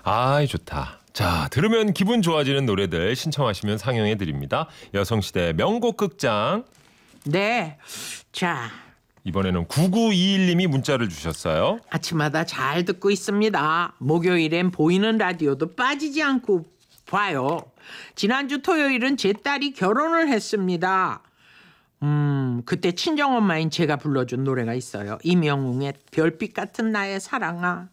아이 좋다. 자, 들으면 기분 좋아지는 노래들 신청하시면 상영해 드립니다. 여성시대 명곡 극장. 네. 자, 이번에는 9921님이 문자를 주셨어요. 아침마다 잘 듣고 있습니다. 목요일엔 보이는 라디오도 빠지지 않고 봐요. 지난주 토요일은 제 딸이 결혼을 했습니다. 그때 친정엄마인 제가 불러준 노래가 있어요. 임영웅의 별빛 같은 나의 사랑아.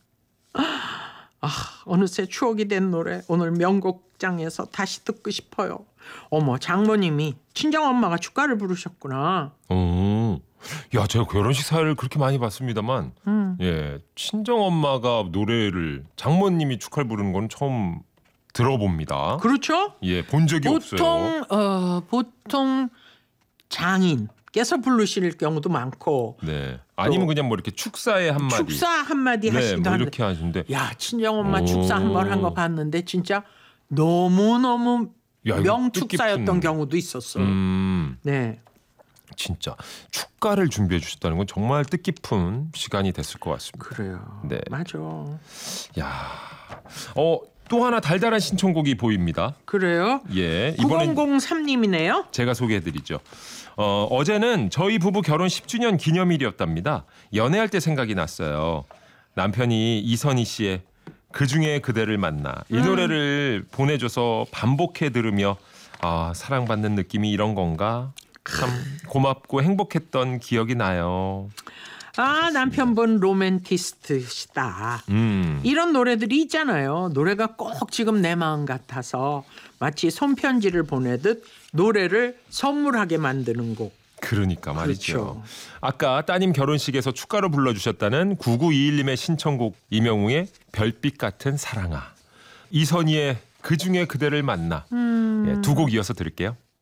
어느새 추억이 된 노래. 오늘 명곡장에서 다시 듣고 싶어요. 어머, 장모님이 친정엄마가 축가를 부르셨구나. 야, 제가 결혼식 사회를 그렇게 많이 봤습니다만, 예, 친정 엄마가 노래를 장모님이 축가를 부르는 건 처음 들어봅니다. 그렇죠? 예, 본 적이 없어요. 보통 장인께서 부르실 경우도 많고. 네, 아니면 그냥 뭐 이렇게 축사에 한마디. 축사 한마디 네, 하시기도 뭐 하는데. 이렇게 하시는데. 야, 친정엄마 오. 축사 한 번 한 거 봤는데 진짜 너무너무 야, 이거 명축사였던 뜻깊은. 경우도 있었어. 네. 진짜 축가를 준비해 주셨다는 건 정말 뜻깊은 시간이 됐을 것 같습니다. 그래요. 네. 맞아. 야, 또 하나 달달한 신청곡이 보입니다. 그래요? 예, 이번엔 9003님이네요. 제가 소개해드리죠. 어제는 저희 부부 결혼 10주년 기념일이었답니다. 연애할 때 생각이 났어요. 남편이 이선희 씨의 그중에 그대를 만나 이 노래를 보내줘서 반복해 들으며 사랑받는 느낌이 이런 건가? 참 고맙고 행복했던 기억이 나요. 남편분 로맨티스트시다. 이런 노래들이 있잖아요. 노래가 꼭 지금 내 마음 같아서 마치 손편지를 보내듯 노래를 선물하게 만드는 곡. 그러니까 말이죠. 그렇죠. 아까 따님 결혼식에서 축가로 불러주셨다는 9921님의 신청곡 이명웅의 별빛 같은 사랑아, 이선희의 그중에 그대를 만나, 두 곡 이어서 들을게요.